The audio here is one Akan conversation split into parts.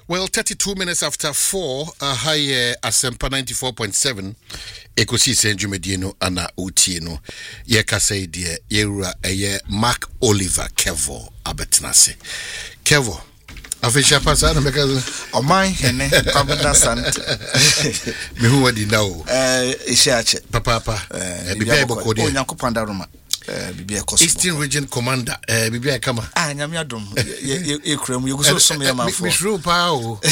Well, 32 minutes after 4, high Asempa 94.7, Ekosi Senjumedieno Ana Utieno, Yekase dear Yera Mark Oliver Kevo Abetnase. Kevo, Afisha Pasana because of mine, and Pabda Sant. Me who would know? Ishache, Papa, Bibiako Pandaruma. Eastern Region Commander, Bibia Kama. Ah, Yamiadum, Ekrem, you go so me, my Miss Rupa.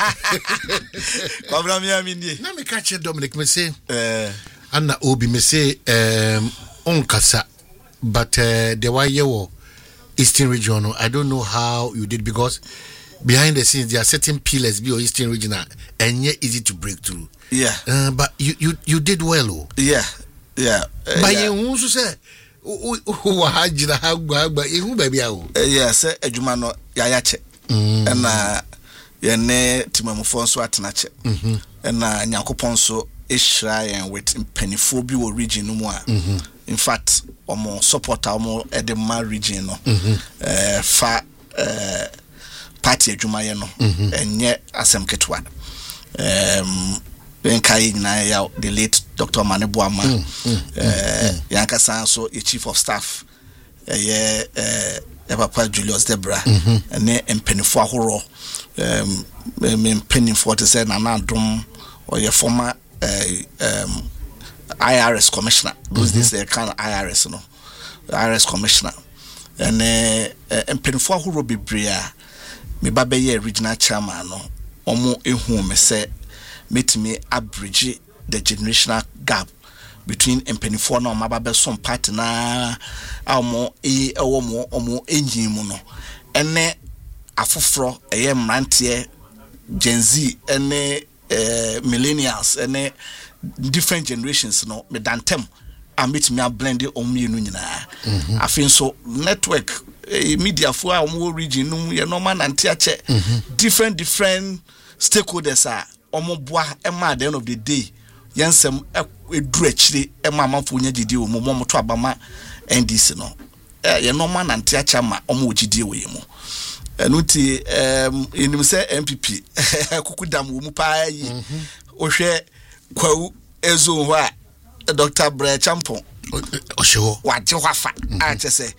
Now me catch it, Dominic, me say, Anna Obi, me say, Onkasa, but the way you Eastern Region, I don't know how you did because behind the scenes there are certain pillars be or Eastern Region and yet easy to break through. Yeah. But you did well, oh. Yeah. But you also say. Who hajira hagba ihu baby awo say adwuma no yayache na yene timamfo nso atenache na nyankopon so ehira yen with mpanifo bi wo region no mu a in fact omo supporter omo edema region no fa party adwuma ye no enye asem ketwa Benkai na the late Dr. Manebuama Yankasa so a chief of staff Papa Julius Debra and Pennyfo Horo Pennyfo to say Nanadum or your former IRS commissioner. Those days they kind of IRS no IRS commissioner and Pennyfo Horo Bibria me babe regional chairman no omo ehu me say meet me abridge the generational gap between empenifo na mababe some partner omo omo engine mu no ene afoforo eye mrantie Gen Z ene millennials ene different generations no me dantem and meet me blend omo enu nyina afin so network media for omo region no ye normal nantie ache different stakeholders are omoboa ema at the end of the day yansem eduru akire ema amanfo nya gidi wo mo to abama NDC no ye normal nante acha ma omo gidi wo yemu enuti enim se MPP kukudam wo mu pa yi ohwe kwawu ezo ho a Dr. Bra Champon oshewo waje hwafa a chese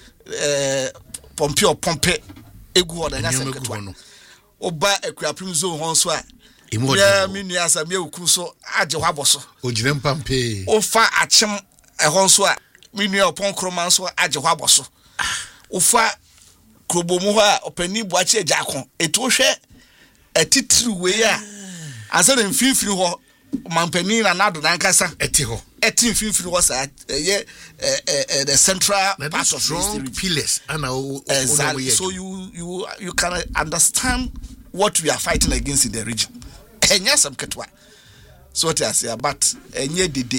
pompe egu oda nya seketwa oba akuapim zone ho so a yeah, mini as a meal so aje hwaboso ogire mpampe ofa achem ehon so a mini opon kroman so aje hwaboso ofa krobomu ho a opani buache ajakon eto hwe atitiri we a asa na mfimfiri ho mampani na nado na nkasa eti ho eti mfimfiri ho sa the central part of strong pillars and so you can understand what we are fighting against in the region. Enya some ketwa so what I say but enye dede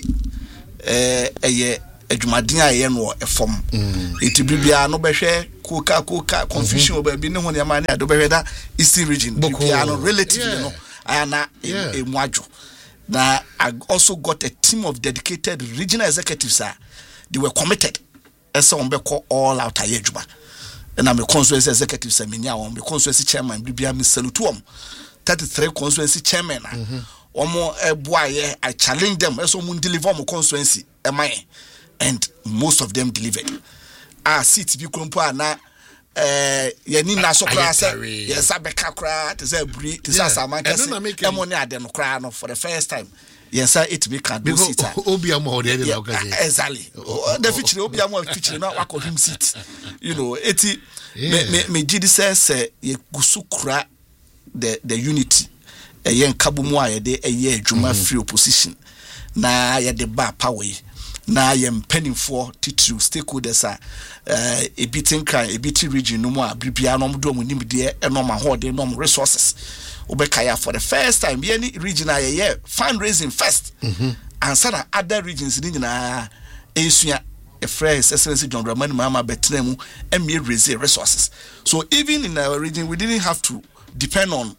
eye adwumaden aye no efom etibibia no behwe koka confusion obabi ne ho ne ma ne adobehwe da Eastern region bibia no relatively no ayana emuadwo na I also got a team of dedicated regional executives they were committed ese on be call all out ayedwuma and I'm a constituency executive seminar on the constituency chairman bibia me salute 33 constituency chairman omo boaye I challenge them so mun deliver mo constituency and most of them delivered seat bi krompo na yani na so kra say yes abeka kra to say bri to say samanka emo ne ade no kra no for the first time yes it be can do seat obiamo ho de la okazi exactly the feature obiamo feature na wako him seat you know eti me gidi say ye gusu kra the unity yen kabumu a ye de adwuma free opposition na ye de ba power na ye mpanimfo titru stakeholders a beating crime a beating region no more bibia no do nim de no ma ho de no resources obekaya for the first time be any regional ye fundraising first and so other regions ni nyina esua a phrase excellency John Dramani Mahama betremu and me raise resources so even in our region we didn't have to depend on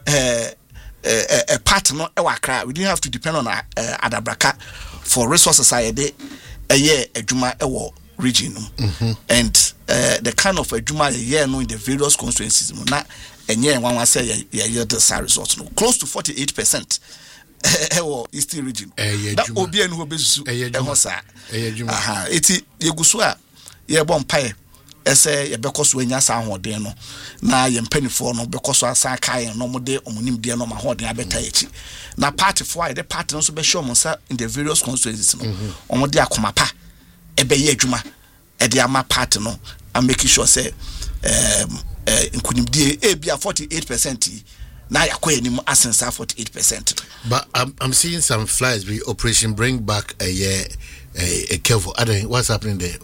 a partner Ewakra. We didn't have to depend on Adabraka for resources a year adwuma ewo region and the kind of adwuma a year no in the various constituencies na enye one say ye the SAR results no close to 48% Eastern region that obi enu obesusu eho sa aha eti yeguso a ye bom pae ese ye bekoso anya sa ahoden no na ye mpanifo no bekoso asa kai no mo de omunim de no ma hoden abeta echi na party for the party no so be show monsa in the various constituencies no omo de akoma pa ebe ye adwuma e de ama party no and making sure say nkunimdie e bia 48% na yakwa enim asensa 48%. But I'm seeing some flyers be Operation Bring Back a Kevo. I don't know what's happening there.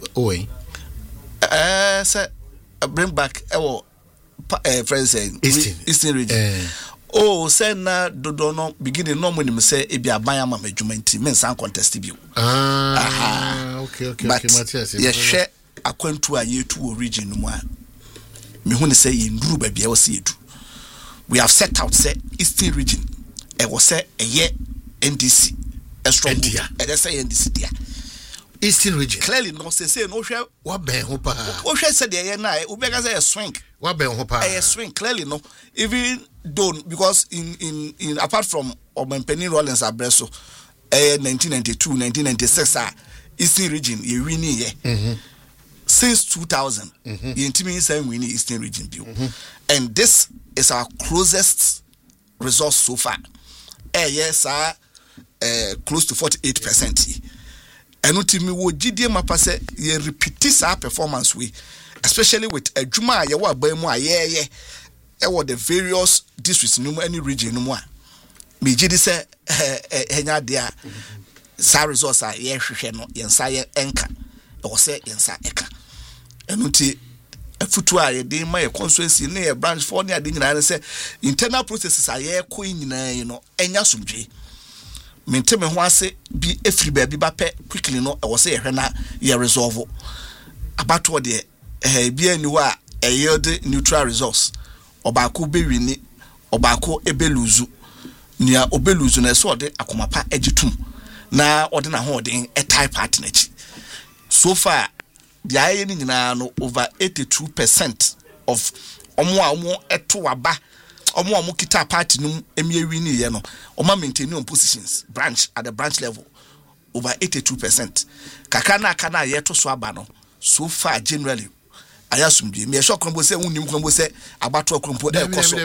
Sir, bring back friends saying Eastern region. Say na do no beginning no money say e bia ban ama adwuma nti men san contest bi. Okay, but Matthias. Ye share akwantu a yetu region no mu a me hu ne say ye nduru ba bia wo say yetu. We have set out say Eastern region e wo say eye NDC e strong e say NDC dia Eastern region clearly no say no hwe wa ben ho pa wo hwe say de ye na we be say swing wa ben ho pa e swing clearly no even though because in apart from Obenpeni Rollins Abreso 1992 1996 Eastern region ye winning ye since 2000 ye intimi say winning Eastern region bio and this is our closest resource so far yes close to 48%. And ultimately wo gidie mapa say ye repeat this performance we especially with adwuma ye wa ba mu ayeye e wo the various districts no any region no a me gidi say enya de a sa resource a ye hwehwe no ye nsa ye enka e wo say ye nsa eka enuti afutu a ye de ma ye constituency ne ye branch for ne ade nyina say internal processes a ye ko nyina no enya somdwe mente me ho ase bi efiri ba bi ba pe quickly no e wo say ye na ye resolve abato de bi ani ho a yield neutral resource obako be wini obako ebe luzu nia obeluzu na so de akomapa agitum na ode na ho de a type partner so far the aye ni nyina no over 82% of omo eto aba omo kita party num emie wini ye no omo maintain on positions branch at the branch level over 82%. Kakana kana ye to so aba no so far generally ayasumdie me shock krombo se unim krombo se abato krombo ekoso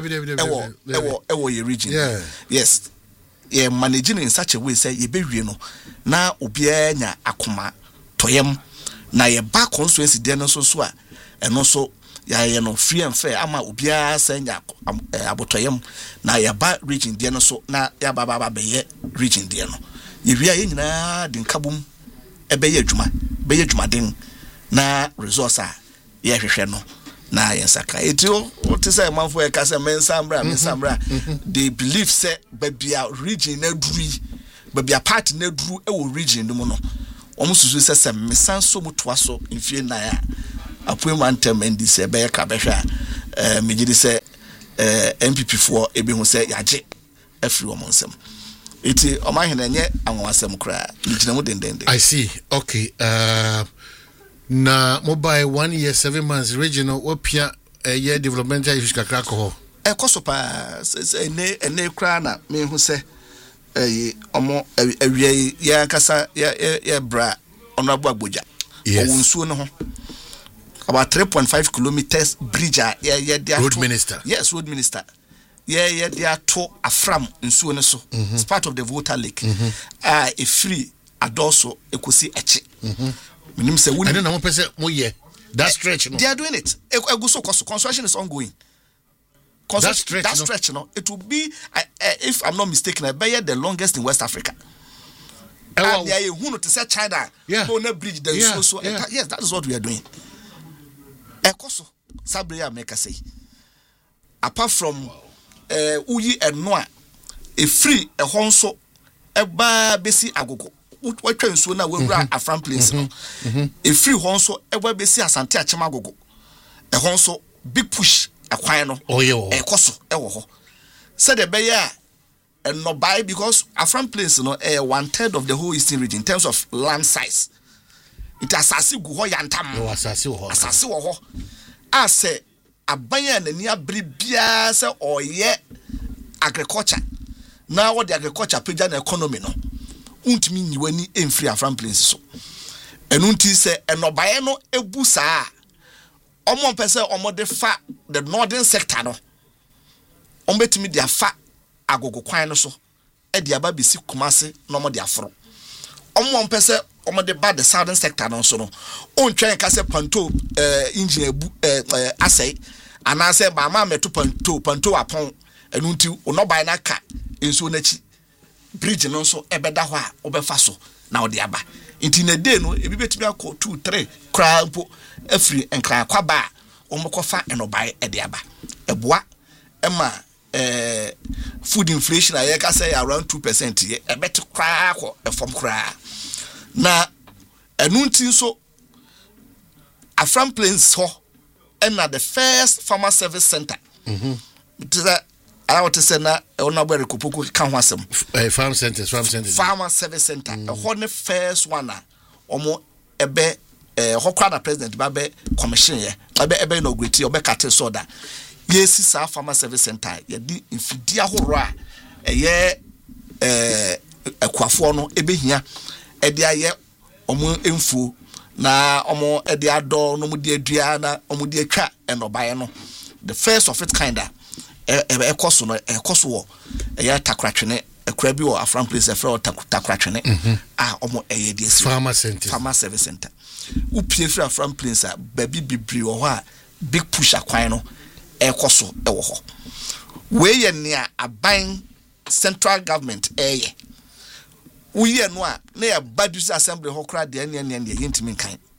ewo ye region yes ye managing in such a way say ye bewie no na obia nya akoma toyem na ye ba constituency de no so a eno so ya ye no free and fair ama obia say nya abotoyem na ye ba region de no so na ya baba be ye region de no ye wi aye nyina de nkabum ebe ye adwuma be ye adwumaden na resource a ye hwehwe no na yensaka etio oti say manfo e ka say mensambra they believe say babia region na duri babia part na duru e wo region no no omususu say mesan so mutoa so mfie na ya appointment NDC be ka behwa megidi say MPP for ebi hu say yaje afiri omonsem eti omahene nye anwasem kra nigina mu dendende. I see. Okay. Na mobile 1 year 7 months regional opia year developmental issues kakra ko ekoso pa ene kra na me hu se omo awie ya kasa ya bra honorable Agboja owunsuo no ho about 3.5 kilometers bridge ya road minister. Yes, road minister. Yeah, they are to afram nsuo ne so. It's part of the Volta Lake. A free adoso ekosi echi. Minim say I don't know one person mo ye that stretch no. They are doing it. Eguso construction is ongoing. That stretch no. It will be if I'm not mistaken the longest in West Africa. And they are who to say China. No bridge the so yes, that is what we are doing. Ekoso Sabria make say. Apart from uyi enwa e free e honso e ba besi agogo watwa nsuo na wura afran place no e free honso e ba besi asante achema agogo e honso big push akwan no e koso e wo ho said the be ya no buy because afran place no 1/3 of the whole Eastern region in terms of land size it asase gu ho yantam asase wo ho ase abanya na ni abri bia se oye agriculture na what the agriculture page na economy no untimi nyiwani emfiri Afram Plains so enunti se enobaye no ebu saa omo pese omo de fa the northern sector no ombetimi dia fa agogo kwan no so e dia ba besi Kumase no omo dia foro omo pese omo de ba the southern sector no so no ontwen ka se panto engine ebu asai anase ba ma meto panto apon enunti onobaye na ka enso nachi bridge no so ebeda ho a obefa so na odi aba inti na day no ebi betimi akọ 2 3 kra mpo afiri enkran kwaba omokofa enobaye edi aba eboa ema food inflation aye ka say around 2% ye ebet kra akọ efom kra na enunti so Afram Plains ho na the first farmer service center I want to say na onabere kopoko kan ho asem farm center farmer service center the first one omo ebe hokra na president babe commission ye ebe inaugurate obe kate so da yesi sa farmer service center ye di infidi ahoro a eye akwafo no ebe hia e de aye omo emfuo na omo e de ado no mu de adua na omo de atwa enobaye no the first of its kind ekoso no ekoso ya takratwene ekura bi wo Afram Plains efra takratwene omo eye de farmer service center upie fra Afram Plains a baby bibri wo ho a big push akwan no ekoso ewo ho we ye ne aban central government eye we ye no a na ya badus assembly ho kra de ne yentimi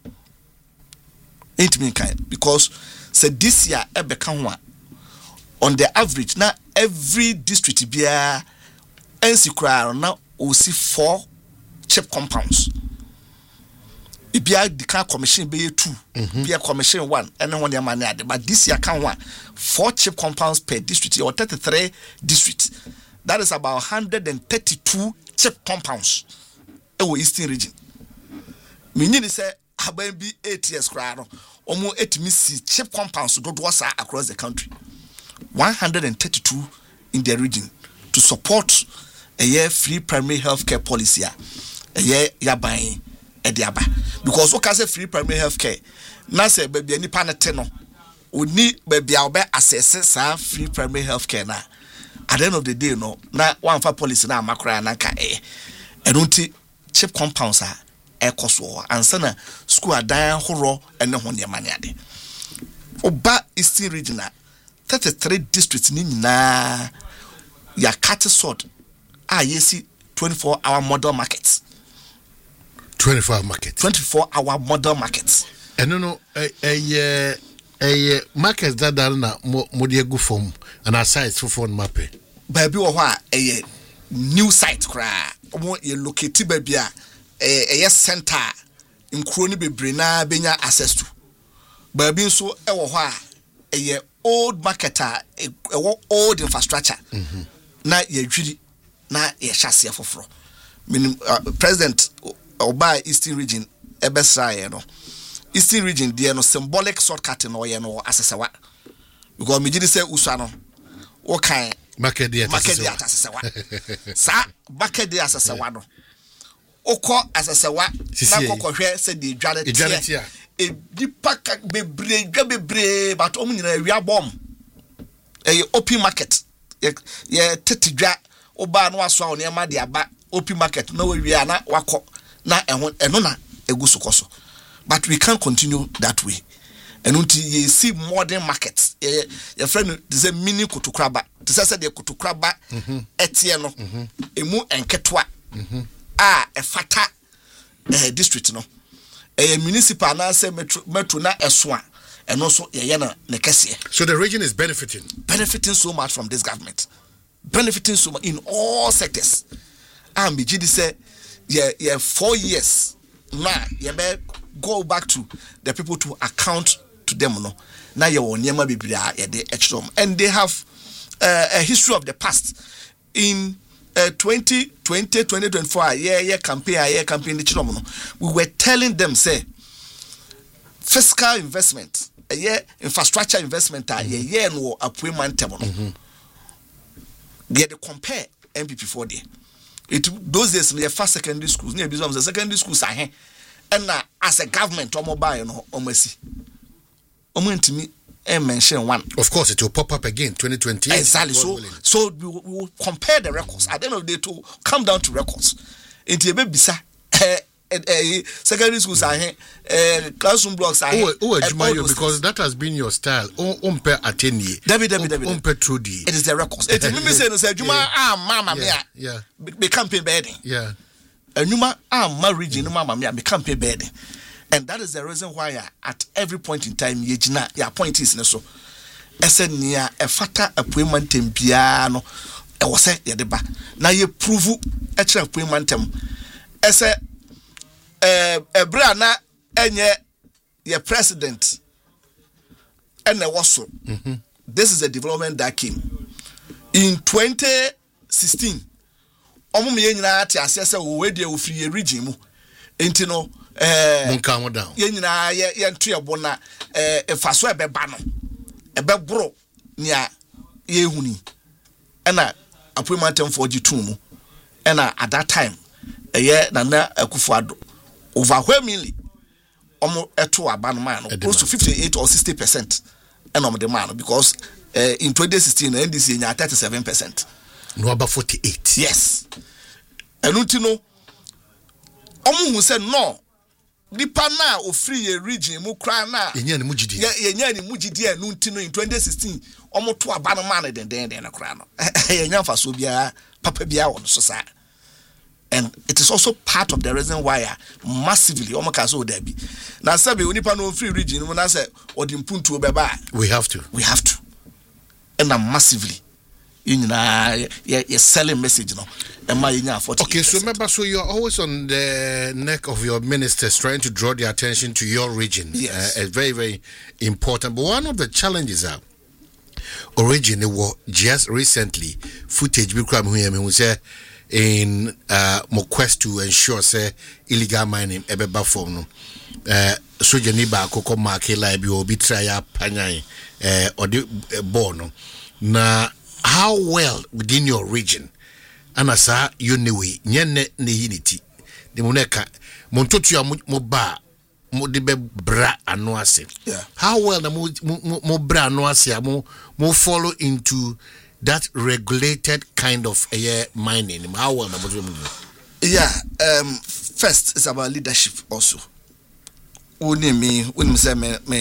kan because said this year ebeka ho a on the average now every district bia ensikra na osi 4 chip compounds bia the car commission be 2 bia commission 1 and one their money but this year can 4 chip compounds per district or 33 districts that is about 132 chip compounds in Eastern region meaning say aban bi 8 years kra no omo etimi si chip compounds do across the country 132 in the region to support a year free primary healthcare policy a year yaban ediaba because what can say free primary healthcare na say baby any paneteno oni baby obe access sa free primary healthcare na at the end of the day no na one for policy na makra na ka enunti chip compounds a ekoso ansa na school adan horo ene ho ne maniade oba Eastern region 33 districts ni na ya cut sort yesi 24-hour model markets 24-hour model markets no markets that na modie go form and our sites for phone mapping baby wo ho a new site kra omo ye locate baby a center nkro ni bebre na benya access to baby so e wo ho a old marketer old infrastructure na ye dwiri na ye hyase afoforo president oba Eastern region ebesra no Eastern region there no symbolic shortcut no ye no asesewa because me gidi say uswa no wo kan market there asesewa sa market there asesewa no okọ asesewa na kokohwe se de dware dipaka bebre but omunyina awia bom open market ye tetidwa oba no aso a onema de aba open market na wawia na wako na eno na eguso koso but we can't continue that way enunti ye see modern markets your friend say mini kutukraba to say de kutukraba etie no emu enketwa efata district no municipal na say metro na eswa and also na nekese. So the region is benefiting so much from this government, benefiting so much in all sectors. And BGD say yeah 4 years now you better go back to the people to account to them no now you will never be and they have a history of the past in 2024 campaign we were telling them say fiscal investment infrastructure investment ye no apue mantem no they compare MPP for there those days no first secondary schools near bizom secondary schools ahe and as a government omo buy no omasi omo ntimi mention one. Of course, it will pop up again 2028. Exactly. So we will compare the records. At the end of the day, to come down to records. Into bisa secondary schools are classroom blocks are because that has been your style. Umpe ateni. Umpe trudi. It is the records. It is me saying say Juma mama mia. Yeah. Be campaign bedding. Yeah. Enuma marriage mama mia be campaign bedding. And that is the reason why at every point in time your point is so near a fata appointment piano e was say yedeba na ye prove extra appointment ese ebra na enye ye president and also this is a development that came in 2016 omo me nyina ate asese wo we de wo free region mu enti no calm down. Ye nyina ye nto ebo na efaso ebeba no ebebro nia ye huni ena appointment for G2 mu ena at that time Nana Akufo-Addo over where mainly omo eto aba no man close to 58 or 60% ena the man because in 2016 NDC nya 37%. No about 48. Yes. Enunti omo hu say no nipa na ofiri ye region mu kra na yenya ni mugidi enunti in 2016 omo to aba no man den na kra no yenya faso bia papa bia won so sa. And it is also part of the reason why massively omo ka so dabi na sabe onipa no ofiri region mu na say odimpuntu obeba we have to and massively you're selling message no. Okay, so remember, so you're always on the neck of your ministers trying to draw their attention to your region. Yes. It's very, very important. But one of the challenges are originally was just recently footage who say in more quest to ensure say illegal mining ebeba form no so jeniba akoko market like obi try panyan or the born na how well within your region anasa yoniwe nyene ne yiniti de moneka montotu ya mo ba mo de be bra ano ase. How well na mo bra ano ase mo follow into that regulated kind of mining. How well na mo do? First it's about leadership also. When say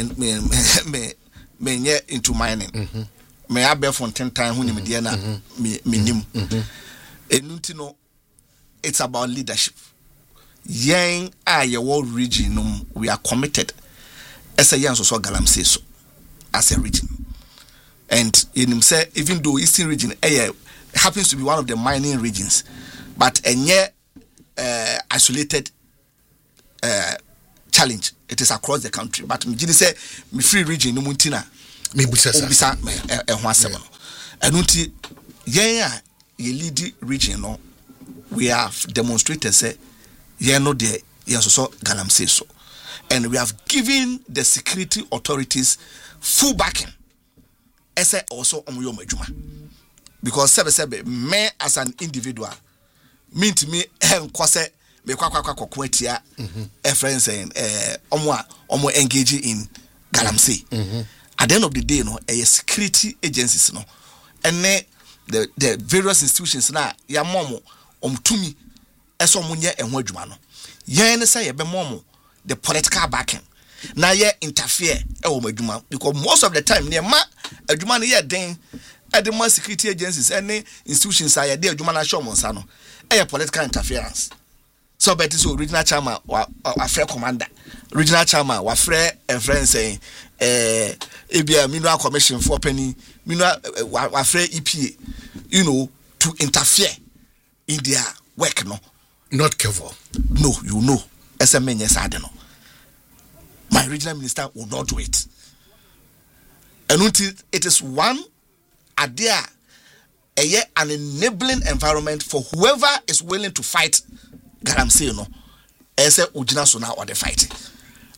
me into mining. Me abe for 10 time when me dia na me nim. Enunti no it's about leadership. Yen your region we are committed as a young so Galamsey so as a region. And in him say even though Eastern region happens to be one of the mining regions, but a isolated challenge. It is across the country. But me say me free region no muntina me busa enunti yen ye lead region no we have demonstrated say no there so Galamsey so, and we have given the security authorities full backing as also omuyo majuma because sebe me as an individual mean to me kwase me kwakwa etia a friend saying omo engage in Galamsey. At the end of the day no security agencies no and the various institutions na ya momo omtumi eso munye enho adwuma no yen say ye be momo the political backing na ye interfere e wo madwuma because most of the time ne ma adwuma no ye den e the more security agencies any institutions are ye adwuma na show monsa no e political interference. So bet so regional chairman wa free commander regional chairman wa free a friend saying ebia mineral commission for penny mineral wa free EPA to interfere in their work no. Not careful. No, you know. SMN yes I don't know. My regional minister will not do it. And until it is one idea an enabling environment for whoever is willing to fight Galamsey no. Ese ujina so now or the fighting.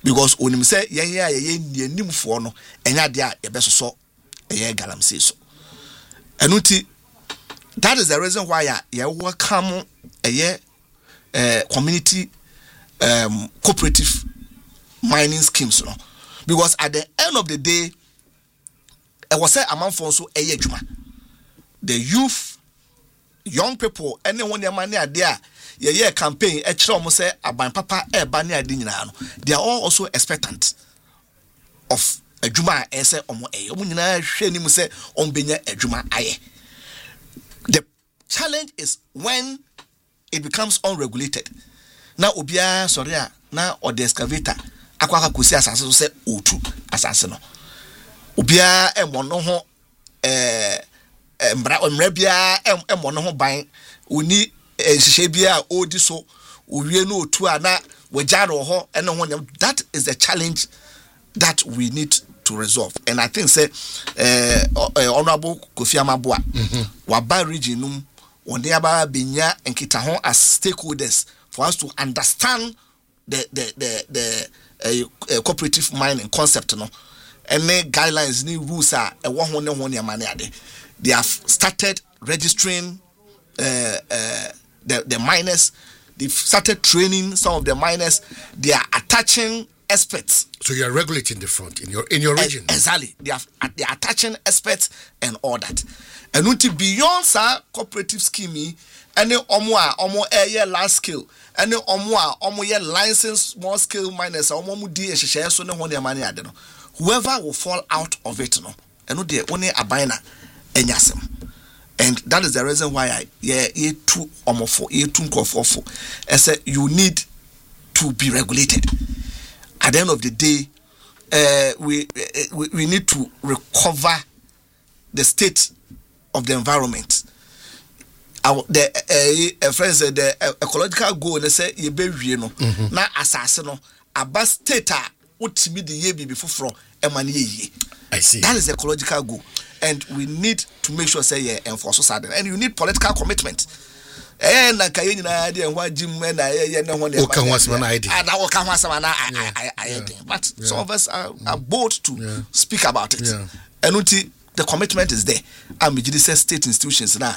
because onim say ye nimfo no enya de a ye besoso eye galamsey so enuti that is the reason why ye welcome community cooperative mining schemes no, because at the end of the day I was say amanfo so eye adwuma. The youth, young people, anyone their money are there. Yeah, campaign. Say aban papa bani nyina no. They are all also expectant of adwuma. Say omo omo nyina hwe ni mu say ombenya adwuma aye. The challenge is when it becomes unregulated. Now obia sorry na or the excavator akwa kusi asase so say otu asase no. Obia emono ho mra bia emono ho ban oni hihye bia odi so owie no otu ana wajaro ho ene ho. That is the challenge that we need to resolve, and I think say honorable Kofi Amaboa waba region num wonde aba benya enkita ho as stakeholders for us to understand the cooperative mining concept no. Any guidelines, new rules are they have started registering the miners. They've started training some of the miners. They are attaching experts. So you are regulating the front in your region. Exactly. They are attaching experts and all that. And until beyond cooperative scheme, any omo air large scale, any omo ye licensed small scale miners, omo di share so no one money I don't know. Whoever will fall out of it, no, and no, they only abina enyasem, and that is the reason why I too omofo, too nkofo. I said you need to be regulated. At the end of the day, we need to recover the state of the environment. The friends said the ecological goal. They say you be no na asase no aba state. I see. That is the ecological goal, and we need to make sure say enforce that, and you need political commitment. But some of us are bold to speak about it, and the commitment is there. State institutions now.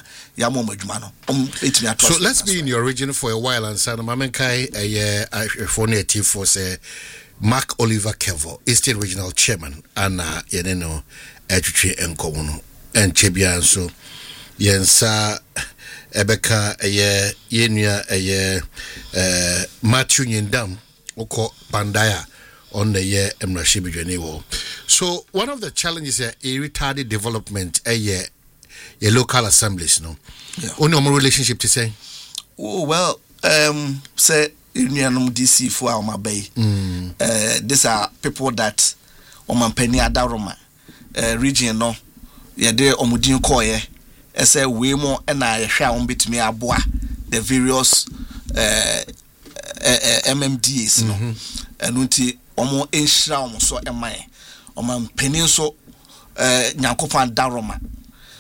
So let's be in your region for a while and say, Mamenkai, for native for say. Mark Oliver Kevo, Eastern Regional Chairman, and Yeneno Etchi Enkono, and Chebian so Yensa Ebeka Yenya Matthew Yendam, Oko Pandaya on the year Emrashibi Genewo. So one of the challenges is a retarded development your local assemblies, no? Only more relationship to say? Oh well, say Union DC for our bay. These are people that Omampeni Adaroma region no yede omudin koye ese we mo na yehwa on betimi aboa the various MMDs no enunti omo enhira omo so eman Omampeni so Nyankopon Adaroma